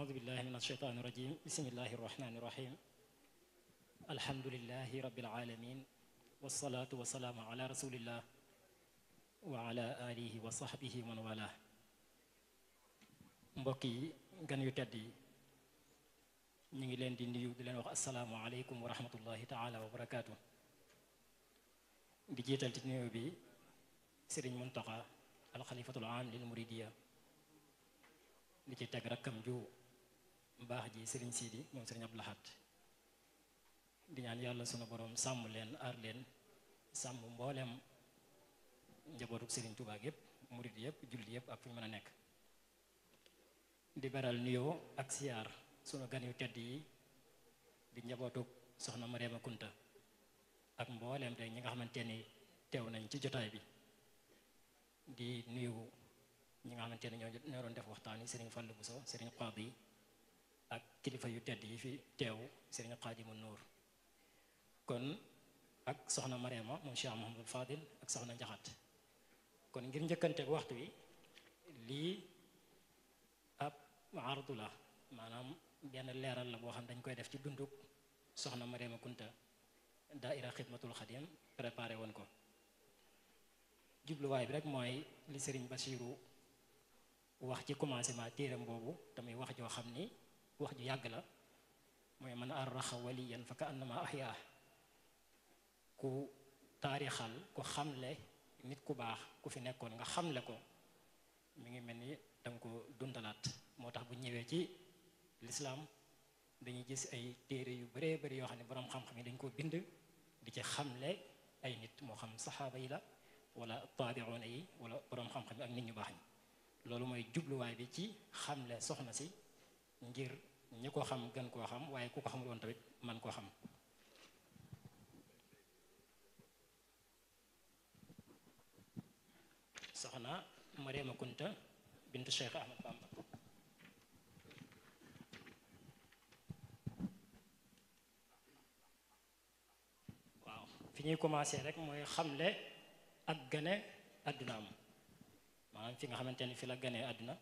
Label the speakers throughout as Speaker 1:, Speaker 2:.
Speaker 1: أعوذ بالله من الشيطان الرجيم بسم الله الرحمن الرحيم الحمد لله رب العالمين والصلاة والسلام على رسول الله وعلى آله وصحبه ومن والاه mbokk yi gan yu tedd yi ñu ngi leen di nuyu di leen wax assalaamu aleykum wa rahmatullahi taala wa barakaatu di jiital ci nuyu bi Sëriñ Muntaxa alxalifatul aam lil muridiya di ci teg rakkam ju mbaax ji Sëriñ Siidi moom Sëriñ Abdul Ahad di ñaan yàlla sunu borom sàmm leen aar leen sàmm mboolem njabootuk Sëriñ Tuubaa yépp murid yépp julli yépp ak fu ñu mën a nekk di beral nuyoo ak siyaar sunu gan yu tedd yi di njabootuk soxna Mariama Kunta ak mbooleem te ñi nga xamante ni teew nañ ci jotaay bi di nuyu ñi nga xamante ni ñoo doon def waxtaan yi Sëriñ Fallu Buso Sëriñ Qaadi ak kilifa yu tedd yi fi teew Sëriñ Qaadimu Nuur kon ak soxna Mariama moom Cheikh Mouhamadul Fadil ak soxna Njaxat kon ngir njëkkanteeg waxtu wi lii ab ardu la maanaam benn leeral la boo xam dañ koy def ci dunduk soxna Mariama Kunta daaira xidmatul xadim préparé woon ko jubluwaay bi rek mooy li Sëriñ Basiiru wax ci commencement téeram boobu tamit wax joo xam ni wax ju yàgg la mooy man arraxa waliyan fa ka annama ahyaa ku taarixal ku xamle nit ku baax ku fi nekkoon nga xamle ko mi ngi mel ni danga ko dundalaat moo tax bu ñëwee ci lislaam dañuy gis ay téere yu bëree bëri yoo xam ne boroom xam-xam yi dañ ko bind di ci xamle ay nit moo xam saxaaba yi la wala taabiroona yi wala boroom xam-xam yi ak nit ñu baax ñi loolu mooy jubluwaay bi ci xamle soxna si ngir ñi ko xam gën koo xam waaye ku ko xamul woon tamit man koo xam soxna Mariama Kunta bintu Cheikh Ahmad Bamba waaw fi ñuy commencé rek mooy xamle ak gane àddunaam maanaam fi nga xamante ni fi la ganee àdduna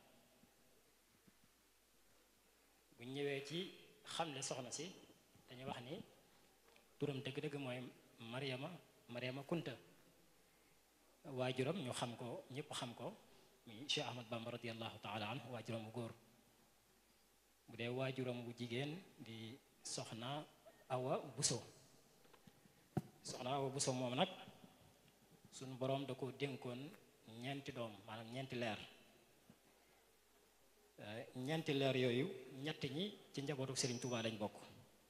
Speaker 1: bu ñëwee ci xamle soxna si dañuy wax ni turam dëgg-dëgg mooy Mariama Kunta waajuram ñu xam ko ñëpp xam ko muy Cheikh Ahmad Bamba radiallahu taala anhu waajuram bu góor bu dee waajuram bu jigéen di soxna Awa Buso soxna Awa Buso moom nag suñu boroom da ko dénkoon ñeenti doom maanaam ñeenti leer yooyu ñett ñi ci njabootu Sëriñ Tuubaa lañ bokk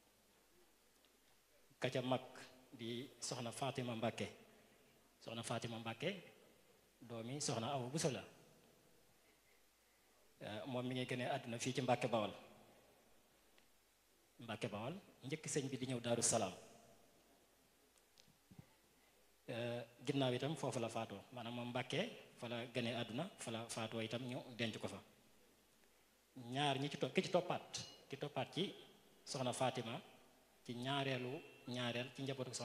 Speaker 1: ka ca mag di soxna Fatima Mbàkke soxna Fatima Mbàkke doomi soxna Awa Buso la moom mi ngi gënee àdduna fii ci Mbàkke Bawal njëkk sëñ bi di ñëw Daaru Salaam ginnaaw itam foofu la faatoo maanaam moom Mbàkke fa la gënee àdduna fa la faatoo itam ñu denc ko fa ñaar ñi ki toppaat ci soxna Fatima ci ñaareel ci njabootu